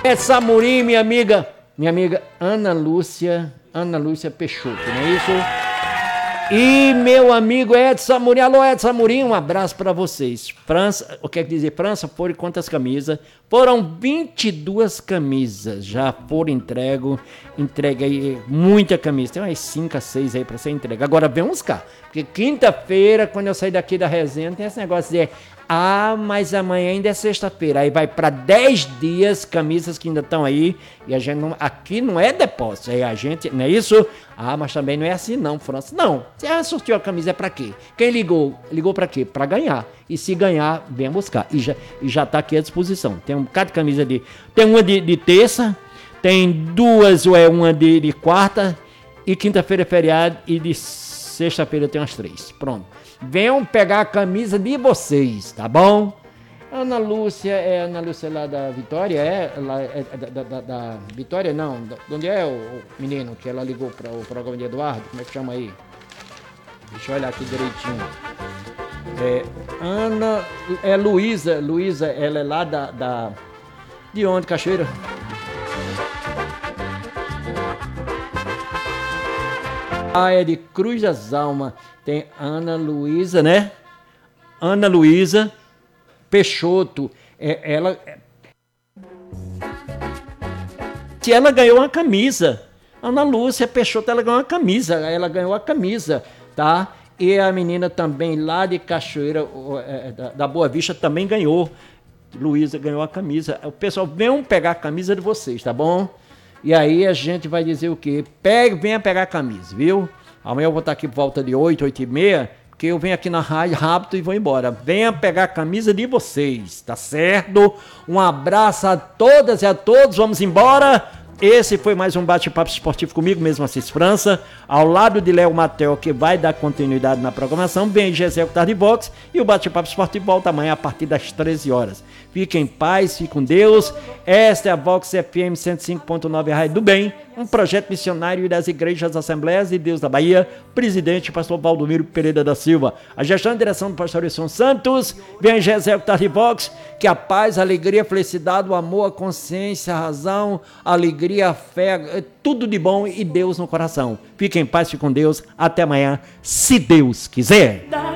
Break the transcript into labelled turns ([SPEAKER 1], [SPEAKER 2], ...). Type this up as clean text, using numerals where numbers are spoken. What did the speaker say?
[SPEAKER 1] É Samurim, minha amiga Ana Lúcia Peixoto, não é isso? E meu amigo Edson Amorim, alô Edson Amorim, um abraço para vocês. França, o que quer dizer França? Foram quantas camisas? Foram 22 camisas, já foram entregue aí, muita camisa, tem umas 5 a 6 aí para ser entregue. Agora vem uns cá, porque quinta-feira, quando eu sair daqui da resenha, tem esse negócio de mas amanhã ainda é sexta-feira. Aí vai para 10 dias, camisas que ainda estão aí. E a gente não, aqui não é depósito. Aí a gente, não é isso? Mas também não é assim não, França. Não, você sorteou a camisa é para quê? Quem ligou? Ligou para quê? Para ganhar. E se ganhar, venha buscar. E já tá aqui à disposição. Tem um bocado de camisa tem uma de terça, tem duas ou uma de quarta. E quinta-feira é feriado. E de sexta-feira tem umas 3. Pronto. Venham pegar a camisa de vocês, tá bom? Ana Lúcia lá da Vitória, da Vitória não, de onde é o menino que ela ligou para o programa de Eduardo, como é que chama aí? Deixa eu olhar aqui direitinho. Luísa, ela é lá de onde, Cachoeira? É de Cruz das Almas. Tem Ana Luísa, né? Ana Luísa Peixoto. Ela ganhou uma camisa. Ana Lúcia Peixoto, ela ganhou uma camisa. Ela ganhou a camisa, tá? E a menina também lá de Cachoeira, da Boa Vista, também ganhou. Luísa ganhou a camisa. O pessoal, venham pegar a camisa de vocês, tá bom? E aí a gente vai dizer o quê? Venha pegar a camisa, viu? Amanhã eu vou estar aqui por volta de 8, 8h30, porque eu venho aqui na rádio rápido e vou embora. Venha pegar a camisa de vocês, tá certo? Um abraço a todas e a todos, vamos embora. Esse foi mais um bate-papo esportivo comigo mesmo, Assis França, ao lado de Léo Matel, que vai dar continuidade na programação, bem Gisele Tarde Box, e o bate-papo esportivo volta amanhã a partir das 13 horas. Fiquem em paz, fiquem com Deus. Esta é a Vox FM 105.9 Rádio do Bem, um projeto missionário das Igrejas Assembleias de Deus da Bahia, presidente pastor Valdomiro Pereira da Silva. A gestão e direção do pastor Wilson Santos, bem Gisele Tarde Box, que a paz, a alegria, a felicidade, o amor, a consciência, a razão, a alegria, a fé, tudo de bom e Deus no coração. Fiquem em paz, fiquem com Deus. Até amanhã, se Deus quiser.